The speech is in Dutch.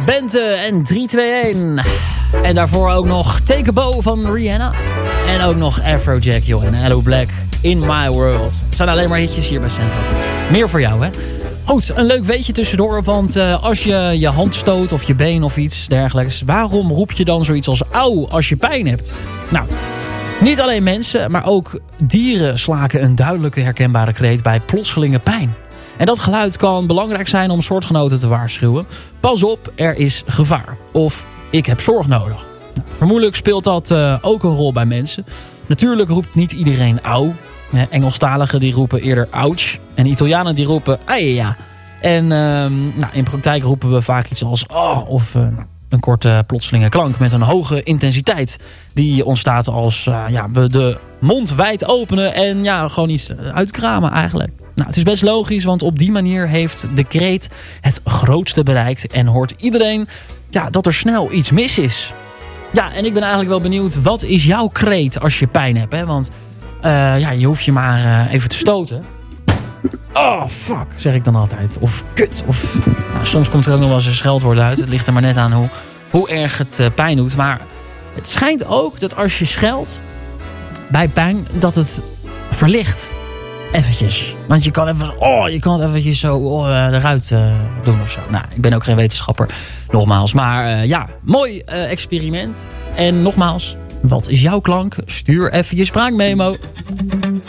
Bente en 321. En daarvoor ook nog Take a Bow van Rihanna. En ook nog Afrojack, joh. En Hello Black, In My World. Het zijn alleen maar hitjes hier bij Central. Meer voor jou, hè? Goed, een leuk weetje tussendoor. Want als je je hand stoot of je been of iets dergelijks... waarom roep je dan zoiets als auw als je pijn hebt? Nou, niet alleen mensen, maar ook dieren slaken een duidelijke herkenbare kreet bij plotselinge pijn. En dat geluid kan belangrijk zijn om soortgenoten te waarschuwen. Pas op, er is gevaar. Of ik heb zorg nodig. Nou, vermoedelijk speelt dat ook een rol bij mensen. Natuurlijk roept niet iedereen auw. Engelstaligen die roepen eerder ouch. En Italianen die roepen aia. En in praktijk roepen we vaak iets als oh of een korte plotselinge klank met een hoge intensiteit. Die ontstaat als we de mond wijd openen en gewoon iets uitkramen eigenlijk. Nou, het is best logisch, want op die manier heeft de kreet het grootste bereikt. En hoort iedereen dat er snel iets mis is. Ja, en ik ben eigenlijk wel benieuwd, wat is jouw kreet als je pijn hebt? Hè? Want je hoeft je maar even te stoten. Oh, fuck, zeg ik dan altijd. Of kut. Of, soms komt er ook nog wel eens een scheldwoord uit. Het ligt er maar net aan hoe erg het pijn doet. Maar het schijnt ook dat als je scheldt bij pijn, dat het verlicht. Eventjes. Want je kan het eventjes zo eruit doen of zo. Nou, ik ben ook geen wetenschapper. Nogmaals. Maar mooi experiment. En nogmaals, wat is jouw klank? Stuur even je spraakmemo.